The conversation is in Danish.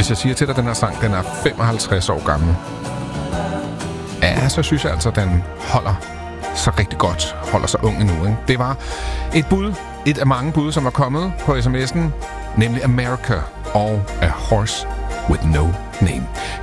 Hvis jeg siger til dig, at den her sang, den er 55 år gammel, ja, så synes jeg altså, at den holder så rigtig godt, holder sig ung endnu. Ikke? Det var et bud, et af mange bud, som var kommet på sms'en, nemlig America og A Horse With No Name.